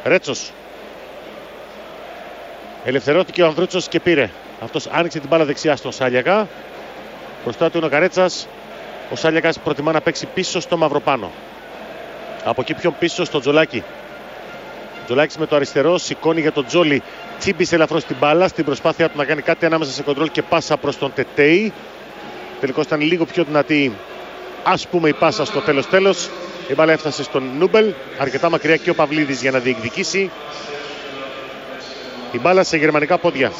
Ρέτσος. Ελευθερώθηκε ο Ανδρούτσος και πήρε. Αυτός άνοιξε την μπάλα δεξιά στον Σάλιακα. Μπροστά του είναι ο Καρέτσας. Ο Σάλιακας προτιμά να παίξει πίσω στο Μαυροπάνο. Από εκεί πιο πίσω στο Τζολάκη. Τζολάκης με το αριστερό σηκώνει για τον Τζόλι. Τσίμπησε ελαφρώς την μπάλα στην προσπάθεια του να κάνει κάτι ανάμεσα σε κοντρόλ και πάσα προς τον Τετέι. Τελικώς ήταν λίγο πιο δυνατή, ας πούμε, η πάσα στο τέλος. Η μπάλα έφτασε στον Νούμπελ. Αρκετά μακριά και ο Παυλίδης για να διεκδικήσει. Η μπάλα σε γερμανικά πόδια.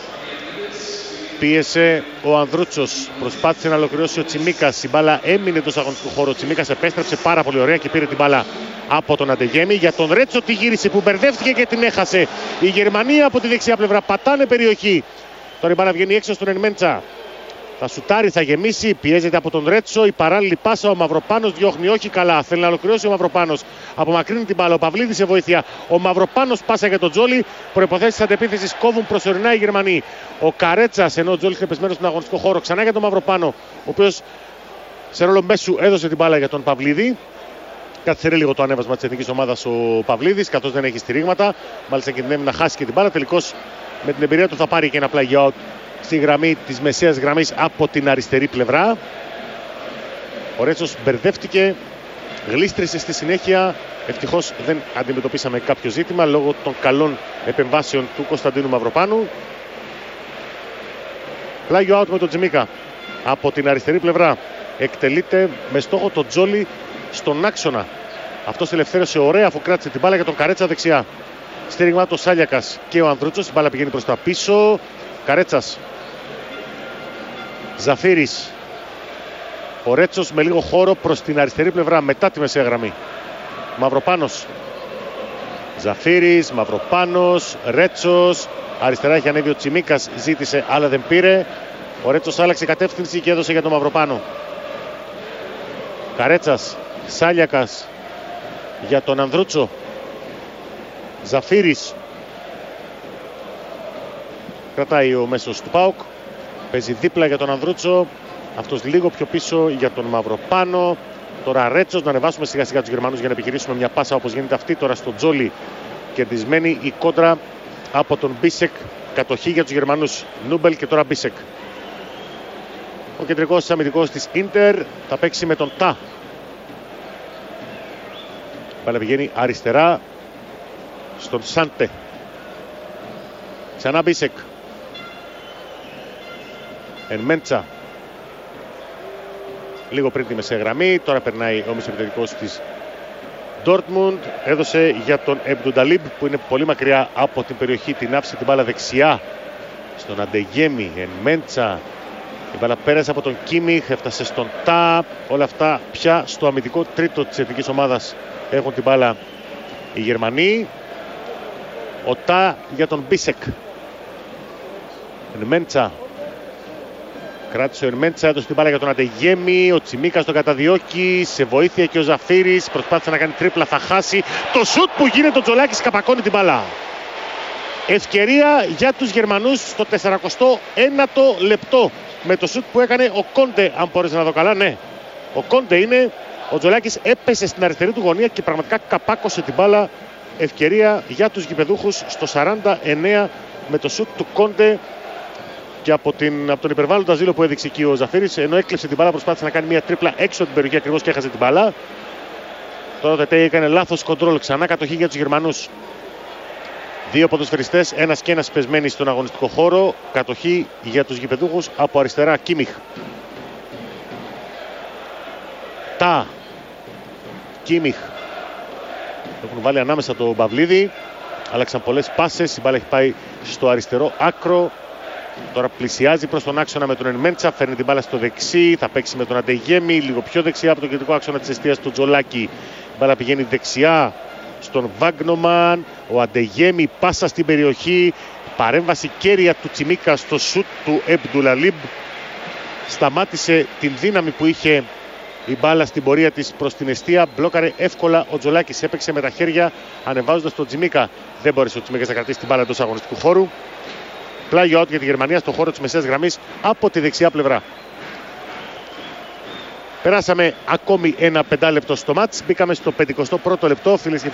Πίεσε ο Ανδρούτσος. Προσπάθησε να ολοκληρώσει ο Τσιμίκας. Η μπάλα έμεινε εντός αγωνιστικού χώρου. Ο Τσιμίκας επέστρεψε πάρα πολύ ωραία και πήρε την μπάλα από τον Αντεγέμι. Για τον Ρέτσο τη γύρισε που μπερδεύτηκε και την έχασε. Η Γερμανία από τη δεξιά πλευρά πατάνε περιοχή. Τώρα η μπάλα βγαίνει έξω στον Ενμέντσα. Θα σουτάρει, θα γεμίσει, πιέζεται από τον Ρέτσο. Η παράλληλη πάσα, ο Μαυροπάνος διώχνει, όχι καλά. Θέλει να ολοκληρώσει ο Μαυροπάνος. Απομακρύνει την μπάλα. Ο Παυλίδης σε βοήθεια. Ο Μαυροπάνος πάσα για τον Τζόλι. Προϋποθέσεις αντεπίθεσης κόβουν προσωρινά οι Γερμανοί. Ο Καρέτσας, ενώ ο Τζόλι είναι πεσμένος στον αγωνιστικό χώρο, ξανά για τον Μαυροπάνο, ο οποίος σε ρόλο μέσου έδωσε την μπάλα για τον Παυλίδη. Καθυστερεί λίγο το ανέβασμα της εθνικής ομάδας ο Παυλίδης, καθώς δεν έχει στηρίγματα. Μάλιστα κινδυνεύει να χάσει και την μπάλα. Τελικώς με την εμπειρία του θα πάρει και ένα play-out στη γραμμή της μεσαίας γραμμής από την αριστερή πλευρά. Ο Ρέτσος μπερδεύτηκε, γλίστρησε στη συνέχεια. Ευτυχώς δεν αντιμετωπίσαμε κάποιο ζήτημα λόγω των καλών επεμβάσεων του Κωνσταντίνου Μαυροπάνου. Πλάγιο out με τον Τζιμίκα από την αριστερή πλευρά. Εκτελείται με στόχο τον Τζόλι στον άξονα. Αυτός ελευθέρωσε ωραία αφού κράτησε την μπάλα για τον Καρέτσα δεξιά. Στήριγμα το Σάλιακας και ο Ανδρούτσος. Η μπάλα πηγαίνει προς τα πίσω. Καρέτσας. Ζαφύρης. Ο Ρέτσος με λίγο χώρο προς την αριστερή πλευρά μετά τη μεσαία γραμμή. Μαυροπάνος. Ζαφύρης, Μαυροπάνος, Ρέτσος. Αριστερά έχει ανέβει ο Τσιμίκας, ζήτησε αλλά δεν πήρε. Ο Ρέτσος άλλαξε κατεύθυνση και έδωσε για τον Μαυροπάνο. Καρέτσας, Σάλιακας για τον Ανδρούτσο. Ζαφύρης. Κρατάει ο μέσος του ΠΑΟΚ. Παίζει δίπλα για τον Ανδρούτσο. Αυτός λίγο πιο πίσω για τον Μαυροπάνο. Τώρα Ρέτσος, να ανεβάσουμε σιγά σιγά τους Γερμανούς για να επιχειρήσουμε μια πάσα όπως γίνεται αυτή. Τώρα στο Τζόλι κερδισμένη η κόντρα από τον Μπίσεκ. Κατοχή για τους Γερμανούς. Νούμπελ και τώρα Μπίσεκ. Ο κεντρικός αμυντικός της Ίντερ θα παίξει με τον Τα. Μπάλα πηγαίνει αριστερά στον Σάντε. Ξανά Μπίσεκ. Ενμέντσα. Λίγο πριν τη μεσαία γραμμή. Τώρα περνάει ο μεσοεπιθετικός της Ντόρτμουντ. Έδωσε για τον Εμπντουνταλίμπ που είναι πολύ μακριά από την περιοχή. Την άφησε την μπάλα δεξιά στον Αντεγέμι. Ενμέντσα. Η μπάλα πέρασε από τον Κίμιχ. Έφτασε στον Τα. Όλα αυτά πια στο αμυντικό τρίτο της εθνικής ομάδας έχουν την μπάλα οι Γερμανοί. Ο Τα για τον Μπίσεκ. Ενμέντσα. Κράτησε ο Ενμέντσα, έδωσε την μπάλα για τον Αντεγέμι. Ο Τσιμίκας τον καταδιώκει. Σε βοήθεια και ο Ζαφύρης. Προσπάθησε να κάνει τρίπλα, θα χάσει. Το σουτ που γίνεται, ο Τζολάκης καπακώνει την μπάλα. Ευκαιρία για τους Γερμανούς στο 41ο λεπτό. Με το σουτ που έκανε ο Κόντε, αν μπορείς να δω καλά, ναι. Ο Κόντε είναι. Ο Τζολάκης έπεσε στην αριστερή του γωνία και πραγματικά καπάκωσε την μπάλα. Ευκαιρία για τους γηπεδούχους στο 49 με το σουτ του Κόντε. Και από τον υπερβάλλοντα ζήλο που έδειξε εκεί ο Ζαφύρης, ενώ έκλεψε την μπάλα, προσπάθησε να κάνει μια τρίπλα έξω από την περιοχή ακριβώς και έχασε την μπάλα. Τώρα ο Τετέι έκανε λάθος κοντρόλ. Ξανά κατοχή για τους Γερμανούς. Δύο ποδοσφαιριστές, ένας και ένας πεσμένοι στον αγωνιστικό χώρο. Κατοχή για τους γηπεδούχους από αριστερά. Κίμιχ. Τα. Κίμιχ. Έχουν βάλει ανάμεσα το Παυλίδη. Άλλαξαν πολλές πάσες. Η μπάλα έχει πάει στο αριστερό άκρο. Τώρα πλησιάζει προς τον άξονα με τον Ενμέντσα. Φέρνει την μπάλα στο δεξί. Θα παίξει με τον Αντεγέμι. Λίγο πιο δεξιά από τον κεντρικό άξονα της εστίας του Τζολάκη. Η μπάλα πηγαίνει δεξιά στον Βάγνομαν. Ο Αντεγέμι πάσα στην περιοχή. Παρέμβαση κέρια του Τσιμίκα στο σουτ του Εμπντουλαλίμπ. Σταμάτησε την δύναμη που είχε η μπάλα στην πορεία της προς την εστία. Μπλόκαρε εύκολα ο Τζολάκης. Έπαιξε με τα χέρια ανεβάζοντας τον Τσιμίκα. Δεν μπόρεσε ο Τσιμίκας να κρατήσει την μπάλα εντός αγωνιστικού χώρου. Πλάγιο out για τη Γερμανία στο χώρο της μεσαίας γραμμής από τη δεξιά πλευρά. Περάσαμε ακόμη ένα 5 λεπτό στο μάτς. Μπήκαμε στο 51ο λεπτό, φίλες και